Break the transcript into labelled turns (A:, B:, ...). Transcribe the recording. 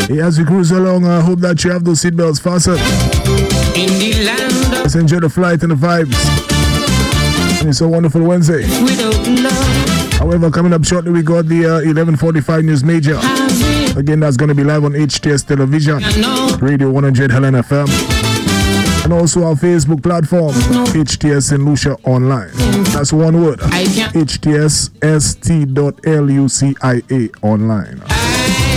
A: As we cruise along, I hope that you have those seatbelts fastened.
B: In the land of
A: Let's enjoy the flight and the vibes. And it's a wonderful Wednesday.
B: without love.
A: However, coming up shortly, we got the 11:45 News Major. Again, that's going to be live on HTS Television, Radio 100 Helen FM, and also our Facebook platform, HTS St. Lucia Online. That's one word, HTS ST.LUCIA Online.